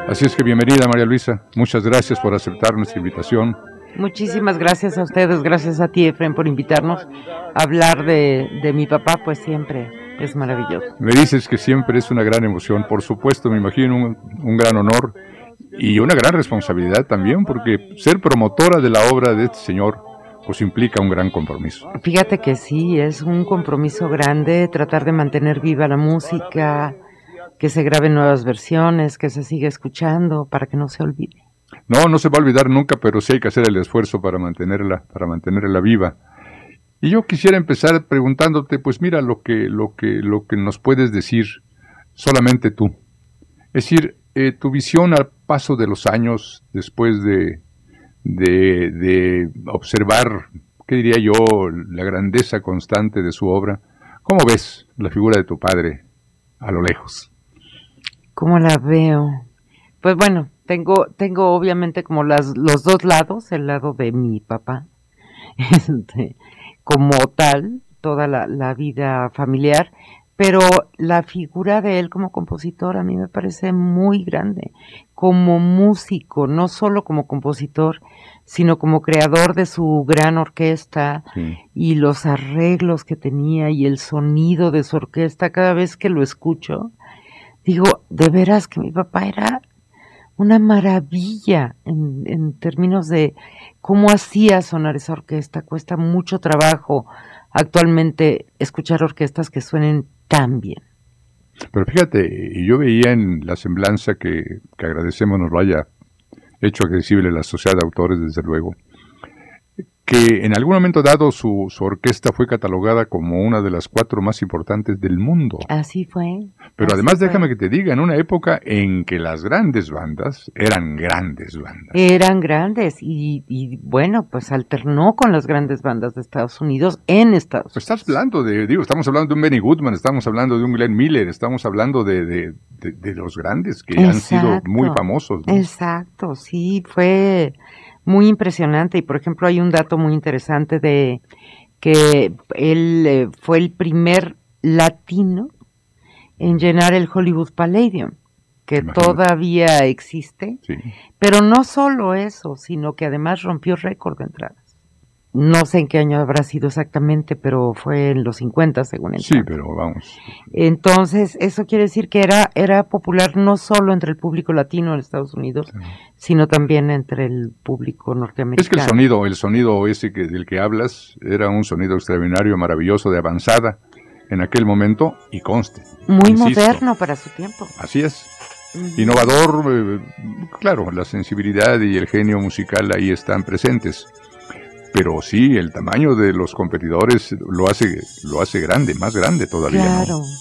Así es que bienvenida, María Luisa. Muchas gracias por aceptar nuestra invitación. Muchísimas gracias a ustedes, gracias a ti, Efraín, por invitarnos a hablar de mi papá, pues siempre es maravilloso. Me dices que siempre es una gran emoción, por supuesto, me imagino un gran honor y una gran responsabilidad también, porque ser promotora de la obra de este señor pues implica un gran compromiso. Fíjate que sí, es un compromiso grande tratar de mantener viva la música, que se graben nuevas versiones, que se siga escuchando para que no se olvide. No se va a olvidar nunca, pero sí hay que hacer el esfuerzo para mantenerla viva. Y yo quisiera empezar preguntándote, pues mira lo que nos puedes decir solamente tú. Es decir, tu visión al paso de los años, después de observar, ¿qué diría yo?, la grandeza constante de su obra. ¿Cómo ves la figura de tu padre a lo lejos? ¿Cómo la veo? Pues bueno, tengo obviamente como los dos lados, el lado de mi papá, como tal, toda la vida familiar, pero la figura de él como compositor a mí me parece muy grande, como músico, no solo como compositor, sino como creador de su gran orquesta, sí, y los arreglos que tenía y el sonido de su orquesta. Cada vez que lo escucho, digo, de veras que mi papá era una maravilla en términos de cómo hacía sonar esa orquesta. Cuesta mucho trabajo actualmente escuchar orquestas que suenen tan bien. Pero fíjate, yo veía en la semblanza que agradecemos nos lo haya hecho accesible la Sociedad de Autores, desde luego, que en algún momento dado su orquesta fue catalogada como una de las 4 más importantes del mundo. Así fue. Pero además déjame que te diga, en una época en que las grandes bandas eran grandes bandas. Eran grandes y bueno, pues alternó con las grandes bandas de Estados Unidos en Estados Unidos. Pues estás hablando estamos hablando de un Benny Goodman, estamos hablando de un Glenn Miller, estamos hablando de los grandes que han sido muy famosos, ¿no? Exacto, sí, fue muy impresionante. Y por ejemplo hay un dato muy interesante de que él fue el primer latino en llenar el Hollywood Palladium, que imagínate, todavía existe, sí, pero no solo eso, sino que además rompió récord de entradas. No sé en qué año habrá sido exactamente, pero fue en los 50, según entiendo. Sí, pero vamos. Entonces, eso quiere decir que era popular no solo entre el público latino en Estados Unidos, sí, sino también entre el público norteamericano. Es que el sonido ese del que hablas era un sonido extraordinario, maravilloso, de avanzada en aquel momento, y conste. Muy moderno para su tiempo. Así es. Innovador, claro, la sensibilidad y el genio musical ahí están presentes. Pero sí, el tamaño de los competidores lo hace grande, más grande todavía. Claro. ¿No?